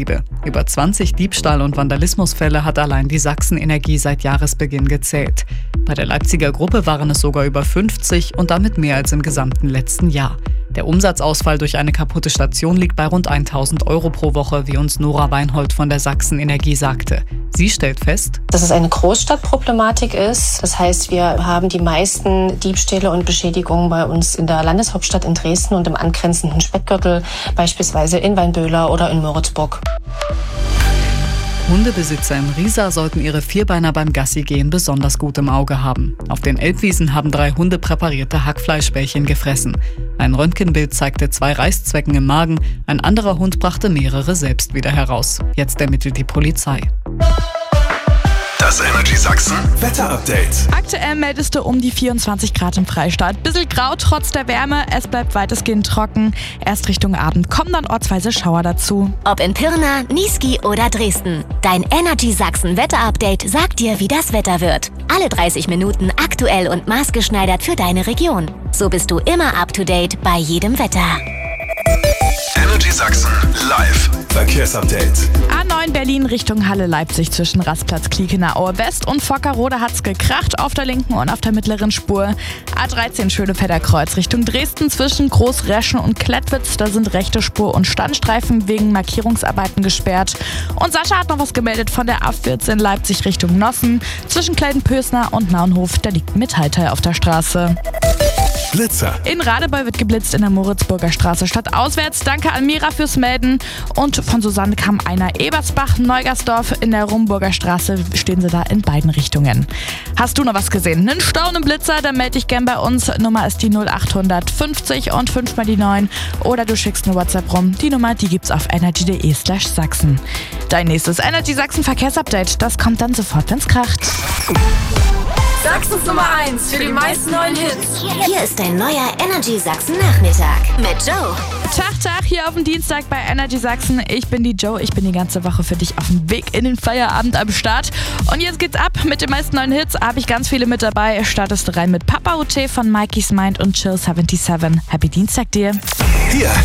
Betriebe. Über 20 Diebstahl- und Vandalismusfälle hat allein die Sachsen-Energie seit Jahresbeginn gezählt. Bei der Leipziger Gruppe waren es sogar über 50 und damit mehr als im gesamten letzten Jahr. Der Umsatzausfall durch eine kaputte Station liegt bei rund 1.000 Euro pro Woche, wie uns Nora Weinhold von der Sachsen-Energie sagte. Sie stellt fest, dass es eine Großstadtproblematik ist. Das heißt, wir haben die meisten Diebstähle und Beschädigungen bei uns in der Landeshauptstadt in Dresden und im angrenzenden Speckgürtel, beispielsweise in Weinböhler oder in Moritzburg. Hundebesitzer in Riesa sollten ihre Vierbeiner beim Gassigehen besonders gut im Auge haben. Auf den Elbwiesen haben 3 Hunde präparierte Hackfleischbällchen gefressen. Ein Röntgenbild zeigte 2 Reißzwecken im Magen, ein anderer Hund brachte mehrere selbst wieder heraus. Jetzt ermittelt die Polizei. Das Energy Sachsen Wetterupdate. Aktuell meldest du um die 24 Grad im Freistaat. Bisschen grau trotz der Wärme, es bleibt weitestgehend trocken. Erst Richtung Abend kommen dann ortsweise Schauer dazu. Ob in Pirna, Niesky oder Dresden. Dein Energy Sachsen Wetterupdate sagt dir, wie das Wetter wird. Alle 30 Minuten aktuell und maßgeschneidert für deine Region. So bist du immer up to date bei jedem Wetter. Energy Sachsen live Verkehrsupdate. A9 Berlin Richtung Halle Leipzig zwischen Rastplatz Kliekener-Aue West und Fockerode hat's gekracht auf der linken und auf der mittleren Spur. A13 Schönefetter Kreuz Richtung Dresden zwischen Großreschen und Klettwitz. Da sind rechte Spur und Standstreifen wegen Markierungsarbeiten gesperrt. Und Sascha hat noch was gemeldet von der A14 Leipzig Richtung Nossen. Zwischen Kleiden-Pösner und Naunhof, da liegt ein Metallteil auf der Straße. Blitzer. In Radebeul wird geblitzt in der Moritzburger Straße stadtauswärts. Danke an Mira fürs Melden. Und von Susanne kam einer. Ebersbach, Neugersdorf in der Rumburger Straße stehen sie da in beiden Richtungen. Hast du noch was gesehen? Einen Stau, einen Blitzer? Dann melde dich gern bei uns. Nummer ist die 0850 und 5 mal die 9. Oder du schickst eine WhatsApp rum. Die Nummer, die gibt's auf energy.de/Sachsen. Dein nächstes Energy Sachsen Verkehrsupdate, das kommt dann sofort, wenn's kracht. Sachsens Nummer 1 für die meisten neuen Hits. Hier ist dein neuer Energy Sachsen Nachmittag mit Joe. Tag, hier auf dem Dienstag bei Energy Sachsen. Ich bin die Joe, ich bin die ganze Woche für dich auf dem Weg in den Feierabend am Start. Und jetzt geht's ab mit den meisten neuen Hits. Habe ich ganz viele mit dabei. Startest du rein mit Papa UT von Mikey's Mind und Chill 77. Happy Dienstag dir. Hier